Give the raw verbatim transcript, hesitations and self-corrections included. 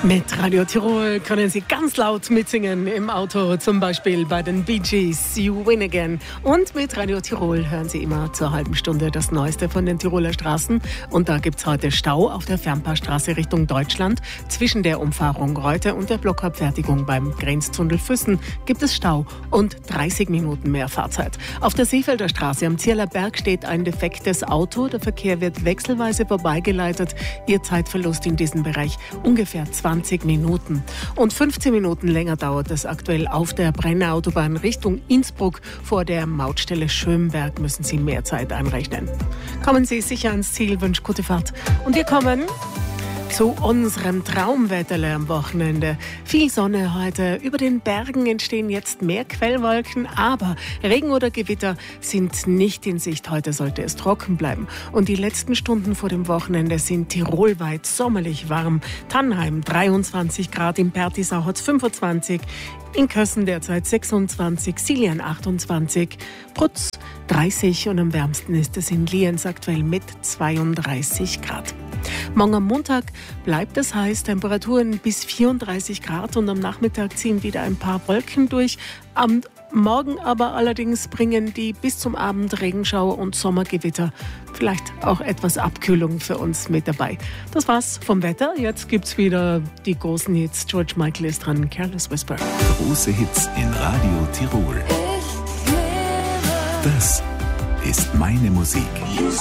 Mit Radio Tirol können Sie ganz laut mitsingen im Auto, zum Beispiel bei den Bee Gees, You Win Again. Und mit Radio Tirol hören Sie immer zur halben Stunde das Neueste von den Tiroler Straßen. Und da gibt's heute Stau auf der Fernpassstraße Richtung Deutschland. Zwischen der Umfahrung Reute und der Blockabfertigung beim Grenztunnel Füssen gibt es Stau und dreißig Minuten mehr Fahrzeit. Auf der Seefelder Straße am Zierler Berg steht ein defektes Auto. Der Verkehr wird wechselweise vorbeigeleitet. Ihr Zeitverlust in diesem Bereich ungefähr zwanzig Minuten. Und fünfzehn Minuten länger dauert es aktuell auf der Brenner Autobahn Richtung Innsbruck. Vor der Mautstelle Schönberg müssen Sie mehr Zeit einrechnen. Kommen Sie sicher ans Ziel, wünsche gute Fahrt. Und wir kommen zu unserem Traumwetterle am Wochenende. Viel Sonne heute. Über den Bergen entstehen jetzt mehr Quellwolken, aber Regen oder Gewitter sind nicht in Sicht. Heute sollte es trocken bleiben. Und die letzten Stunden vor dem Wochenende sind tirolweit sommerlich warm. Tannheim dreiundzwanzig Grad, im Pertisau hat es fünfundzwanzig, in Kössen derzeit sechsundzwanzig, Siljan achtundzwanzig, Prutz dreißig und am wärmsten ist es in Lienz aktuell mit zweiunddreißig Grad. Morgen am Montag bleibt es heiß, Temperaturen bis vierunddreißig Grad und am Nachmittag ziehen wieder ein paar Wolken durch. Am Morgen aber allerdings bringen die bis zum Abend Regenschauer und Sommergewitter vielleicht auch etwas Abkühlung für uns mit dabei. Das war's vom Wetter. Jetzt gibt's wieder die großen Hits. George Michael ist dran, Careless Whisper. Große Hits in Radio Tirol. Das ist meine Musik.